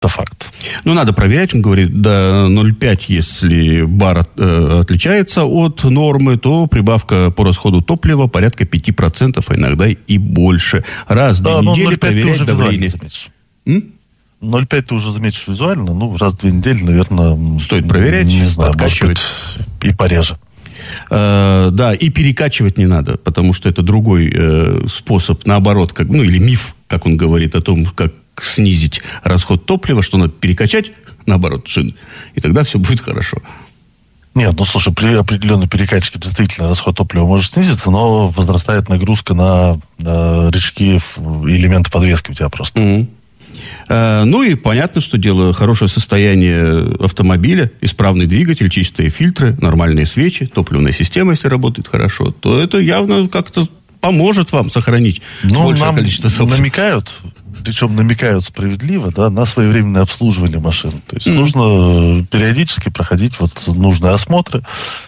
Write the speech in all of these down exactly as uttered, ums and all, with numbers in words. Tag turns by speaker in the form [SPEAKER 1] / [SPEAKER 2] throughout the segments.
[SPEAKER 1] Это факт.
[SPEAKER 2] Ну, надо проверять, он говорит, до ноль целых пять десятых, если бар э, отличается от нормы, то прибавка по расходу топлива порядка пять процентов, а иногда и больше. Раз в
[SPEAKER 1] да,
[SPEAKER 2] две недели проверять давление.
[SPEAKER 1] ноль целых пять ты уже заметишь визуально, ну, раз в две недели, наверное...
[SPEAKER 2] Стоит проверять,
[SPEAKER 1] не знаю,
[SPEAKER 2] подкачивать.
[SPEAKER 1] Может быть, и пореже.
[SPEAKER 2] Uh, да, и перекачивать не надо, потому что это другой uh, способ, наоборот, как, ну, или миф, как он говорит, о том, как снизить расход топлива, что надо перекачать, наоборот, шины, и тогда все будет хорошо.
[SPEAKER 1] Нет, ну, слушай, при определенной перекачке действительно расход топлива может снизиться, но возрастает нагрузка на, на рычаги, элементы подвески у тебя просто.
[SPEAKER 2] Mm-hmm. Ну и понятно, что дело хорошее состояние автомобиля, исправный двигатель, чистые фильтры, нормальные свечи, топливная система, если работает хорошо, то это явно как-то поможет вам сохранить
[SPEAKER 1] ну,
[SPEAKER 2] большее
[SPEAKER 1] нам
[SPEAKER 2] количество топлива.
[SPEAKER 1] намекают, причем намекают справедливо, да, на своевременное обслуживание машин. То есть mm-hmm. нужно периодически проходить вот нужные осмотры.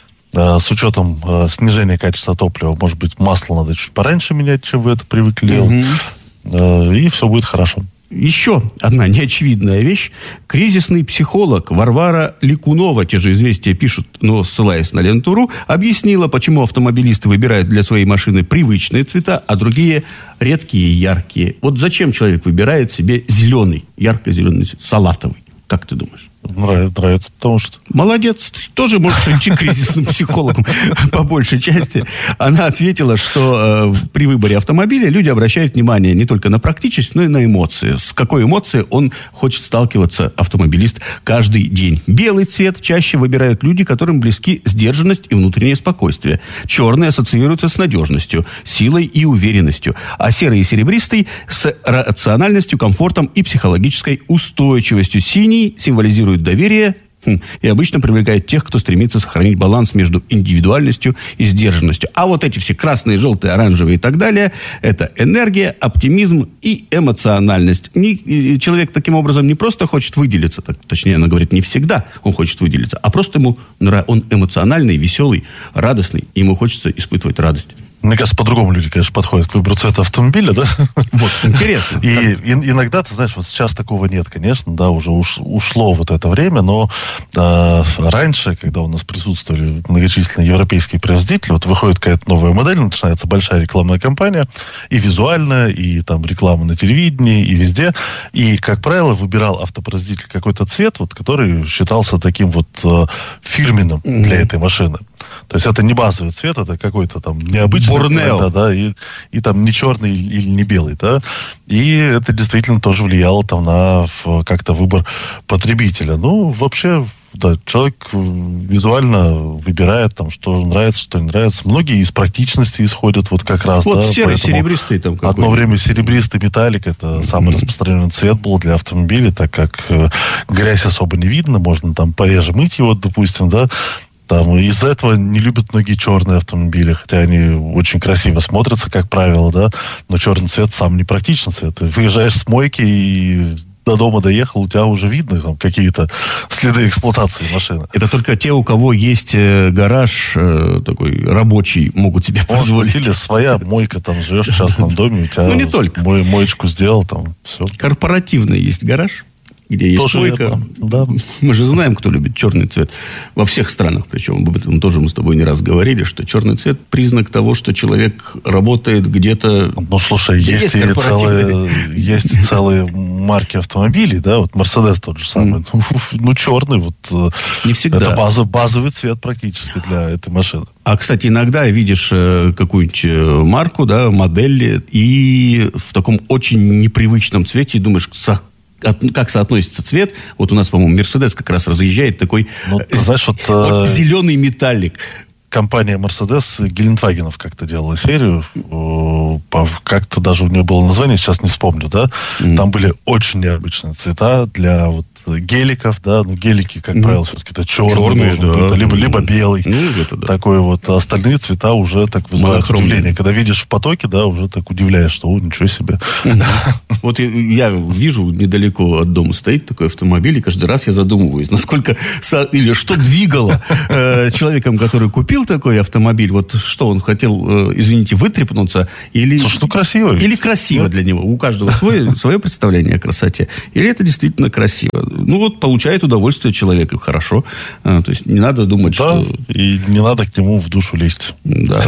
[SPEAKER 1] С учетом снижения качества топлива, может быть, масло надо чуть пораньше менять, чем вы это привыкли делать, mm-hmm. и все будет хорошо.
[SPEAKER 2] Еще одна неочевидная вещь. Кризисный психолог Варвара Ликунова, те же «Известия» пишут, но ссылаясь на Ленту.ру, объяснила, почему автомобилисты выбирают для своей машины привычные цвета, а другие редкие и яркие. Вот зачем человек выбирает себе зеленый, ярко-зеленый цвет, салатовый? Как ты думаешь?
[SPEAKER 1] Нравится, нравится, потому что...
[SPEAKER 2] Молодец, ты тоже можешь идти к кризисным психологам по большей части. Она ответила, что э, при выборе автомобиля люди обращают внимание не только на практичность, но и на эмоции. С какой эмоцией он хочет сталкиваться, автомобилист, каждый день. Белый цвет чаще выбирают люди, которым близки сдержанность и внутреннее спокойствие. Черный ассоциируется с надежностью, силой и уверенностью. А серый и серебристый с рациональностью, комфортом и психологической устойчивостью. Синий символизирует доверие и обычно привлекает тех, кто стремится сохранить баланс между индивидуальностью и сдержанностью. А вот эти все красные, желтые, оранжевые и так далее – это энергия, оптимизм и эмоциональность. Не, человек таким образом не просто хочет выделиться, так, точнее, она говорит, не всегда он хочет выделиться, а просто ему он эмоциональный, веселый, радостный, и ему хочется испытывать радость.
[SPEAKER 1] Мне кажется, по-другому люди, конечно, подходят к выбору цвета автомобиля, да?
[SPEAKER 2] Вот, интересно.
[SPEAKER 1] И, и иногда, ты знаешь, вот сейчас такого нет, конечно, да, уже уш, ушло вот это время, но э, раньше, когда у нас присутствовали многочисленные европейские производители, вот выходит какая-то новая модель, начинается большая рекламная кампания, и визуальная, и там реклама на телевидении, и везде, и, как правило, выбирал автопроизводитель какой-то цвет, вот, который считался таким вот э, фирменным mm-hmm. для этой машины. То есть это не базовый цвет, это какой-то там необычный цвет, да, да, и, и там не черный или не белый, да. И это действительно тоже влияло там на в, как-то выбор потребителя. Ну, вообще, да, человек визуально выбирает там, что нравится, что не нравится. Многие из практичности исходят вот как раз,
[SPEAKER 2] вот
[SPEAKER 1] да.
[SPEAKER 2] серый, серебристый там какой-то.
[SPEAKER 1] Одно время серебристый металлик, это mm-hmm. самый распространенный цвет был для автомобиля, так как э, грязь особо не видно, можно там пореже мыть его, допустим, да. Там, из-за этого не любят многие черные автомобили, хотя они очень красиво смотрятся, как правило, да, но черный цвет сам не практичный цвет. Ты выезжаешь с мойки и до дома доехал, у тебя уже видно там какие-то следы эксплуатации машины.
[SPEAKER 2] Это только те, у кого есть гараж э, такой рабочий, могут себе позволить.
[SPEAKER 1] Или своя мойка, там живешь в частном доме, у тебя
[SPEAKER 2] ну, не только.
[SPEAKER 1] Мо- моечку сделал, там все.
[SPEAKER 2] Корпоративный есть гараж, где есть тоже мойка. Да. Мы же знаем, кто любит черный цвет. Во всех странах, причем. Об этом тоже мы с тобой не раз говорили, что черный цвет – признак того, что человек работает где-то...
[SPEAKER 1] Ну, слушай, есть, есть, целые, есть целые марки автомобилей, да, вот Мерседес тот же самый. Mm. Ну, ну, черный, вот.
[SPEAKER 2] Не всегда.
[SPEAKER 1] Это базовый, базовый цвет практически для этой машины.
[SPEAKER 2] А, кстати, иногда видишь какую-нибудь марку, да, модель, и в таком очень непривычном цвете, и думаешь, как соотносится цвет. Вот у нас, по-моему, Мерседес как раз разъезжает такой
[SPEAKER 1] ну, знаешь, вот,
[SPEAKER 2] вот зеленый металлик.
[SPEAKER 1] Компания Мерседес Гелендвагенов как-то делала серию. Как-то даже у нее было название, сейчас не вспомню, да. Mm. Там были очень необычные цвета для вот геликов, да, ну, гелики, как mm. правило, все-таки это черный
[SPEAKER 2] Черные,
[SPEAKER 1] должен
[SPEAKER 2] да.
[SPEAKER 1] быть, либо, либо белый.
[SPEAKER 2] Ну, это да.
[SPEAKER 1] Такой вот. А остальные цвета уже так вызывают удивление. Когда видишь в потоке, да, уже так удивляешь, что, о, ничего себе.
[SPEAKER 2] Вот я вижу, недалеко от дома стоит такой автомобиль, и каждый раз я задумываюсь, насколько, или что двигало э, человеком, который купил такой автомобиль, вот что он хотел, э, извините, вытрепнуться, или...
[SPEAKER 1] Слушай, ну красиво.
[SPEAKER 2] Или красиво для него. У каждого свое, свое представление о красоте. Или это действительно красиво. Ну вот, получает удовольствие человек, и хорошо. А, то есть не надо думать,
[SPEAKER 1] да,
[SPEAKER 2] что...
[SPEAKER 1] и не надо к нему в душу лезть.
[SPEAKER 2] Да.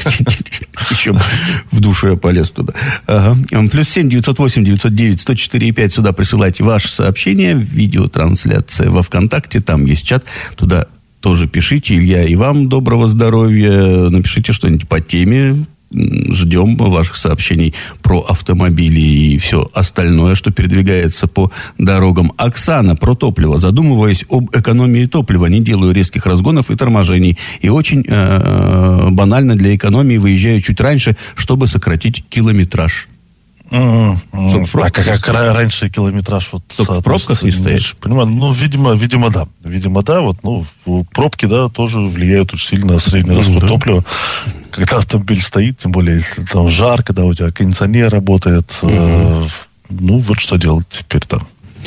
[SPEAKER 2] Еще в душу я полез туда. Ага. Плюс семь девятьсот восемь девятьсот девять сто четыре пять. Сюда присылайте ваши сообщения. Видеотрансляция во ВКонтакте. Там есть чат. Туда тоже пишите. Илья, и вам доброго здоровья. Напишите что-нибудь по теме. Ждем ваших сообщений про автомобили и все остальное, что передвигается по дорогам. Оксана про топливо. Задумываясь об экономии топлива, не делаю резких разгонов и торможений. И очень э, банально для экономии выезжаю чуть раньше, чтобы сократить километраж.
[SPEAKER 1] Mm-hmm. Так, а как раньше километраж вот...
[SPEAKER 2] Только в пробках не стоишь?
[SPEAKER 1] Понимаю, ну, видимо, видимо, да. Видимо, да. Вот, ну, пробки, да, тоже влияют очень сильно на средний расход mm-hmm. топлива. Когда автомобиль стоит, тем более, если там жарко, да, у тебя кондиционер работает. Mm-hmm. Э, ну, вот что делать теперь там.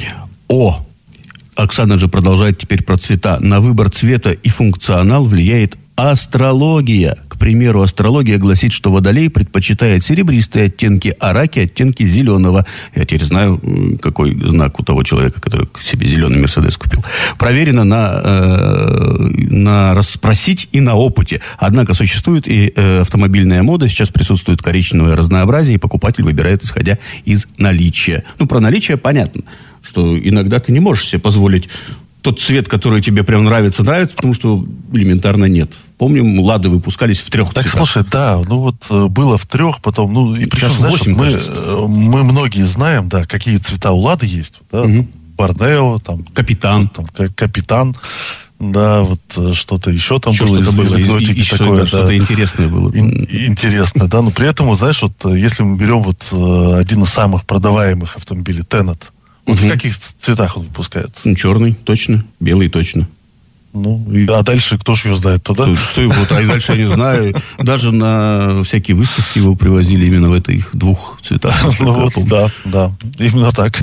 [SPEAKER 2] О! Оксана же продолжает теперь про цвета. На выбор цвета и функционал влияет астрология. К примеру, астрология гласит, что водолей предпочитает серебристые оттенки, а раки оттенки зеленого. Я теперь знаю, какой знак у того человека, который себе зеленый Мерседес купил. Проверено на, э, на расспросить и на опыте. Однако существует и э, автомобильная мода. Сейчас присутствует коричневое разнообразие, и покупатель выбирает, исходя из наличия. Ну, про наличие понятно, что иногда ты не можешь себе позволить тот цвет, который тебе прям нравится, нравится, потому что элементарно нет. Помним, «Лады» выпускались в трех
[SPEAKER 1] так,
[SPEAKER 2] цветах.
[SPEAKER 1] Слушай, да, ну вот было в трех, потом, ну, и причем,
[SPEAKER 2] сейчас
[SPEAKER 1] знаешь,
[SPEAKER 2] восемь,
[SPEAKER 1] мы,
[SPEAKER 2] кажется.
[SPEAKER 1] мы многие знаем, да, какие цвета у «Лады» есть. Да, угу. Борнео, там...
[SPEAKER 2] Капитан.
[SPEAKER 1] Там, Капитан. Да, вот что-то еще там
[SPEAKER 2] еще
[SPEAKER 1] было
[SPEAKER 2] из,
[SPEAKER 1] из экзотики
[SPEAKER 2] из,
[SPEAKER 1] такое. Да,
[SPEAKER 2] что-то интересное было.
[SPEAKER 1] Ин, интересное, да. Но при этом, вот, знаешь, вот если мы берем вот один из самых продаваемых автомобилей, Тенет, вот угу. в каких цветах он выпускается?
[SPEAKER 2] Ну, черный, точно. Белый, точно.
[SPEAKER 1] Ну, и, а дальше кто ж его знает тогда?
[SPEAKER 2] Кто, кто его, а дальше я не знаю. Даже на всякие выставки его привозили именно в этих двух цветах.
[SPEAKER 1] Ну, вот, да, да. Именно так.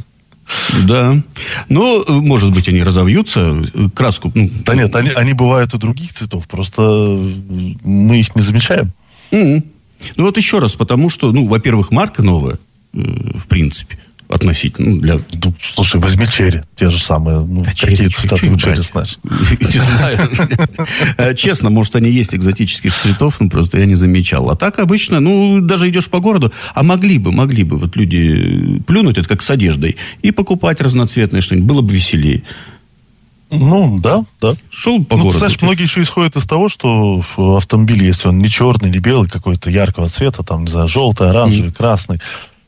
[SPEAKER 2] Да. Ну, может быть, они разовьются. Краску... Ну,
[SPEAKER 1] да нет, они, они бывают и других цветов. Просто мы их не замечаем.
[SPEAKER 2] Mm-hmm. Ну, вот еще раз. Потому что, ну, во-первых, марка новая, э, в принципе. Относительно. Для...
[SPEAKER 1] Ну, слушай, возьми черри. Те же самые. Ну, да, какие черри, цвета ты у черри знаешь?
[SPEAKER 2] Не знаю. Честно, может, они есть экзотических цветов, но просто я не замечал. А так обычно, ну, даже идешь по городу, а могли бы, могли бы вот люди плюнуть, это как с одеждой, и покупать разноцветное что-нибудь. Было бы веселее.
[SPEAKER 1] Ну, да, да.
[SPEAKER 2] Шел по
[SPEAKER 1] ну,
[SPEAKER 2] городу.
[SPEAKER 1] Ты знаешь, многие еще исходят из того, что автомобиль, если он не черный, не белый, какой-то яркого цвета, там, не знаю, желтый, оранжевый, mm. красный,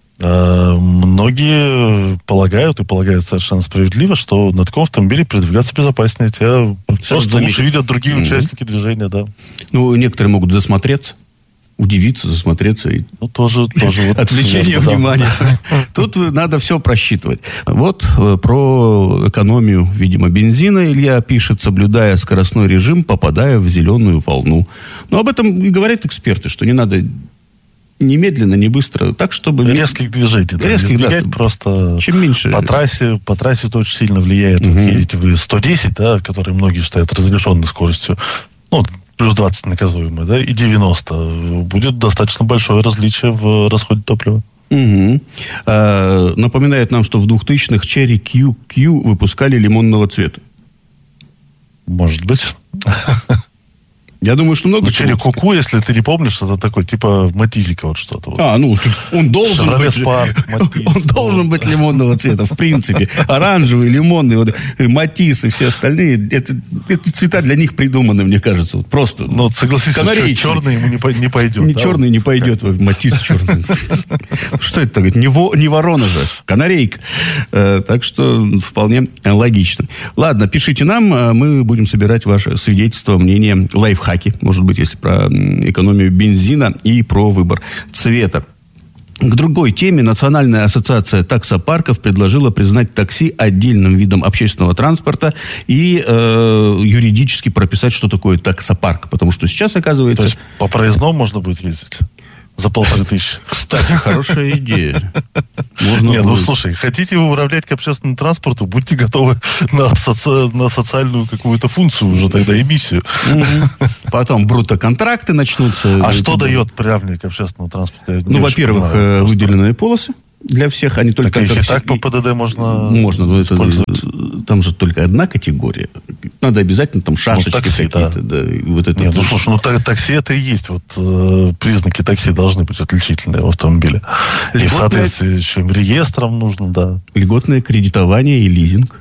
[SPEAKER 1] многие полагают, и полагают совершенно справедливо, что на таком автомобиле передвигаться безопаснее. Тебя просто лучше видят другие mm-hmm. участники движения, да.
[SPEAKER 2] Ну, некоторые могут засмотреться, удивиться, засмотреться. И...
[SPEAKER 1] Ну, тоже... тоже вот
[SPEAKER 2] отвлечение внимания. Тут надо все просчитывать. Вот про экономию, видимо, бензина Илья пишет, соблюдая скоростной режим, попадая в зеленую волну. Но об этом и говорят эксперты, что не надо... немедленно, не быстро, так, чтобы...
[SPEAKER 1] Резких движений. Да,
[SPEAKER 2] резких,
[SPEAKER 1] избегать,
[SPEAKER 2] да,
[SPEAKER 1] просто
[SPEAKER 2] чем меньше...
[SPEAKER 1] По трассе, по трассе это очень сильно влияет. Угу. Вот едете вы сто десять, да, который многие считают разрешенной скоростью, ну, плюс двадцать наказуемой, да, и девяносто. Будет достаточно большое различие в расходе топлива.
[SPEAKER 2] Угу. А, напоминает нам, что в двухтысячных Cherry кью кью выпускали лимонного цвета.
[SPEAKER 1] Может быть.
[SPEAKER 2] Я думаю, что много...
[SPEAKER 1] Ну, Cherry кью кью, если ты не помнишь, это такой, типа, Матизика вот что-то. Вот.
[SPEAKER 2] А, ну, он должен быть...
[SPEAKER 1] Парк, Матис,
[SPEAKER 2] он должен быть лимонного цвета, в принципе. Оранжевый, лимонный, вот, Матис и все остальные. Это, это цвета для них придуманы, мне кажется. Вот просто.
[SPEAKER 1] Ну, согласись, черный ему не, не пойдет.
[SPEAKER 2] Не да, черный вот, не пойдет, вот, Матис черный. Что это такое? Не ворона же, канарейка. Так что вполне логично. Ладно, пишите нам, мы будем собирать ваше свидетельство, мнение, лайфхак. Хаки, может быть, если про экономию бензина и про выбор цвета. К другой теме. Национальная ассоциация таксопарков предложила признать такси отдельным видом общественного транспорта и э, юридически прописать, что такое таксопарк. Потому что сейчас, оказывается...
[SPEAKER 1] То есть по проездному можно будет ездить? За полторы тысячи.
[SPEAKER 2] Кстати, хорошая идея. Можно
[SPEAKER 1] Не,
[SPEAKER 2] будет...
[SPEAKER 1] ну слушай, хотите вы управлять к общественному транспорту, будьте готовы на, соци... на социальную какую-то функцию уже тогда, эмиссию.
[SPEAKER 2] Угу. Потом брутто-контракты начнутся.
[SPEAKER 1] А что дает приравнивание к общественному транспорту?
[SPEAKER 2] Ну, во-первых, понимаю, выделенные полосы для всех, они только...
[SPEAKER 1] Так их и так по ПДД можно
[SPEAKER 2] Можно, но это, там же только одна категория. Надо обязательно там шашечки ну, такси, какие-то. Да. Да, вот это
[SPEAKER 1] Нет, ну, слушай, ну так, такси это и есть. Вот э, признаки такси должны быть отличительные в автомобиле. Льготное... И в соответствии с чем реестром нужно, да.
[SPEAKER 2] Льготное кредитование и лизинг.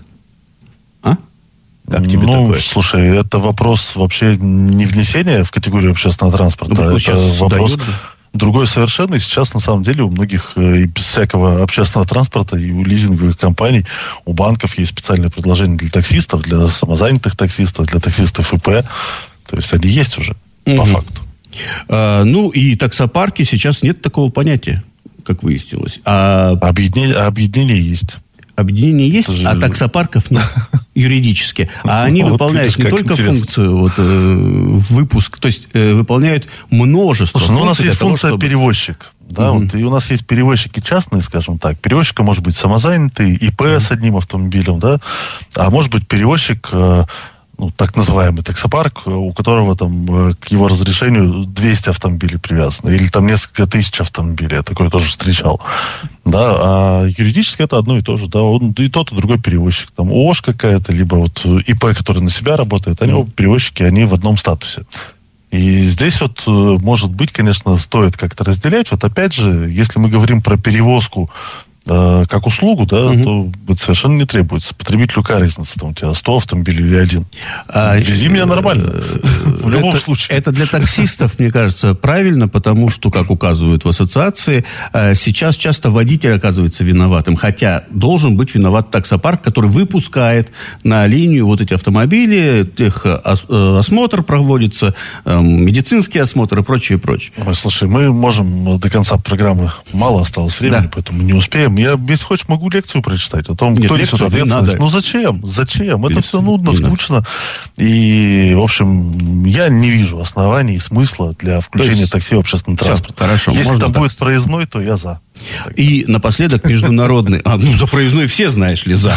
[SPEAKER 2] А? Как тебе
[SPEAKER 1] ну,
[SPEAKER 2] такое?
[SPEAKER 1] Слушай, это вопрос вообще не внесения в категорию общественного транспорта.
[SPEAKER 2] Ну,
[SPEAKER 1] это вопрос... Дают... Другой совершенно. И сейчас, на самом деле, у многих и без всякого общественного транспорта, и у лизинговых компаний, у банков есть специальные предложения для таксистов, для самозанятых таксистов, для таксистов ИП. То есть они есть уже, угу. по факту.
[SPEAKER 2] А, ну, и таксопарки сейчас нет такого понятия, как выяснилось. А...
[SPEAKER 1] Объединение, объединение есть.
[SPEAKER 2] Объединение есть, же... а таксопарков нет юридически. А они вот выполняют видишь, не только интересно. функцию вот, э, выпуск, то есть э, выполняют множество
[SPEAKER 1] Слушай,
[SPEAKER 2] функций.
[SPEAKER 1] Ну, у нас есть
[SPEAKER 2] того,
[SPEAKER 1] функция
[SPEAKER 2] чтобы...
[SPEAKER 1] перевозчик. Да, угу. вот, и у нас есть перевозчики частные, скажем так. Перевозчика может быть самозанятый, ИП угу. с одним автомобилем, да, а может быть перевозчик... Э, ну, так называемый таксопарк, у которого там к его разрешению двести автомобилей привязано, или там несколько тысяч автомобилей, я такое тоже встречал. Да, а юридически это одно и то же, да, он и тот, и другой перевозчик. Там ООШ какая-то, либо вот ИП, который на себя работает, они оба перевозчики, они в одном статусе. И здесь вот, может быть, конечно, стоит как-то разделять. Вот опять же, если мы говорим про перевозку как услугу, да, угу. то это совершенно не требуется. Потребителю какая разница, там у тебя сто автомобилей или один. А, Вези меня нормально. В любом
[SPEAKER 2] это,
[SPEAKER 1] случае.
[SPEAKER 2] Это для таксистов, мне кажется, правильно, потому что, как указывают в ассоциации, сейчас часто водитель оказывается виноватым, хотя должен быть виноват таксопарк, который выпускает на линию вот эти автомобили, их осмотр проводится, медицинский осмотр и прочее, прочее.
[SPEAKER 1] Ой, слушай, мы можем до конца программы, мало осталось времени, да. поэтому не успеем. Я, если хочешь, могу лекцию прочитать о том, Нет, кто несет ответственность. Не ну зачем? Зачем? Лекцию это все нудно, не скучно. Надо. И, в общем, я не вижу оснований и смысла для включения есть... такси в общественный транспорт.
[SPEAKER 2] Хорошо,
[SPEAKER 1] если там будет проездной, то я за.
[SPEAKER 2] И напоследок международный... А, ну, за проездной все, знаешь ли, за.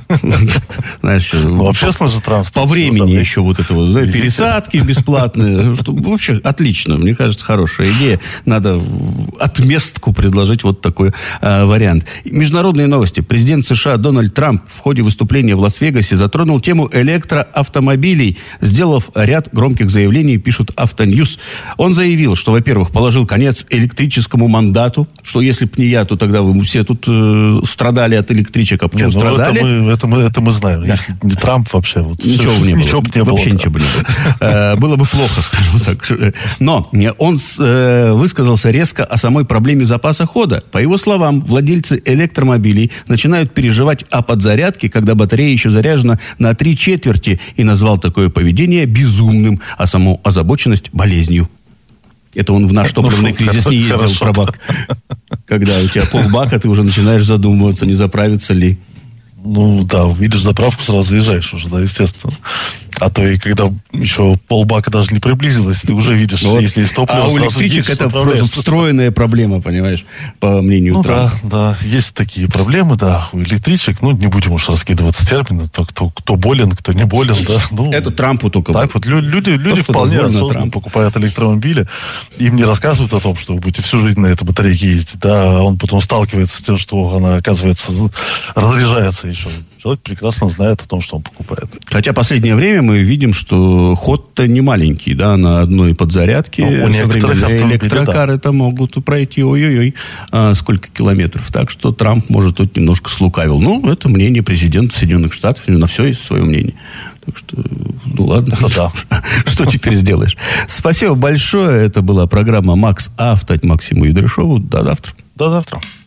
[SPEAKER 2] Знаешь,
[SPEAKER 1] ну, общественный же транспорт.
[SPEAKER 2] По времени еще вот это вот, знаешь, пересадки бесплатные. Вообще отлично. Мне кажется, хорошая идея. Надо отместку предложить вот такой вариант. Международные новости. Президент США Дональд Трамп в ходе выступления в Лас-Вегасе затронул тему электроавтомобилей, сделав ряд громких заявлений, пишут Автоньюз. Он заявил, что, во-первых, положил конец электрическому мандату, что если бы не я, то тогда вы все тут э, страдали от электричек. А почему Нет, страдали?
[SPEAKER 1] Это мы, это, мы, это мы знаем. Да. Если не Трамп вообще, вот,
[SPEAKER 2] ничего
[SPEAKER 1] все,
[SPEAKER 2] бы не было.
[SPEAKER 1] Ничего бы не было.
[SPEAKER 2] Вообще ничего бы не было. Было бы плохо, скажем так. Но он высказался резко о самой проблеме запаса хода. По его словам, владельцы электромобилей начинают переживать о подзарядке, когда батарея еще заряжена на три четверти, и назвал такое поведение безумным, а саму озабоченность болезнью. Это он в наш топливный ну, кризис не ездил хорошо, про бак. Когда у тебя полбака, ты уже начинаешь задумываться, не заправиться ли.
[SPEAKER 1] Ну, да, видишь заправку, сразу заезжаешь уже, да, естественно. А то и когда еще полбака даже не приблизилось, ты уже видишь, вот. Если есть топливо,
[SPEAKER 2] а у электричек это встроенная проблема, понимаешь, по мнению
[SPEAKER 1] ну,
[SPEAKER 2] Трампа.
[SPEAKER 1] Ну, да, да, есть такие проблемы, да, у электричек. Ну, не будем уж раскидываться терминами, кто, кто, кто болен, кто не болен, да. Ну,
[SPEAKER 2] это Трампу только...
[SPEAKER 1] Так вот, люди, люди то, вполне осознанно Трамп. покупают электромобили, им не рассказывают о том, что вы будете всю жизнь на этой батарейке ездить, да, а он потом сталкивается с тем, что она, оказывается, разряжается еще. Человек прекрасно знает о том, что он покупает.
[SPEAKER 2] Хотя последнее время мы видим, что ход-то не маленький, да, на одной подзарядке. Ну, у современные электрокары-то да. могут пройти, ой-ой-ой, а, сколько километров. Так что Трамп, может, тут немножко слукавил. Ну, это мнение президента Соединенных Штатов, на все есть свое мнение. Так что, ну ладно,
[SPEAKER 1] да.
[SPEAKER 2] что теперь сделаешь. Спасибо большое. Это была программа «Макс Авто» от Максима Юдряшова. До завтра.
[SPEAKER 1] До завтра.